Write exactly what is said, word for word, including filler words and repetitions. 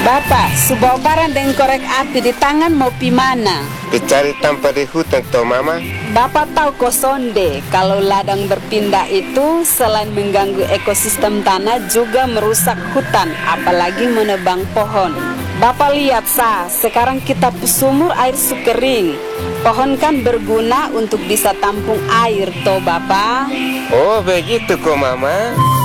Bapak, sebuah barang dengan korek api di tangan mau pi mana? Dicari tanpa di hutan toh mama. Bapak tahu kosonde, kalau ladang berpindah itu selain mengganggu ekosistem tanah juga merusak hutan, apalagi menebang pohon. Bapak lihat sah, sekarang kita sumur air su kering. Pohon kan berguna untuk bisa tampung air toh Bapak. Oh begitu kok mama.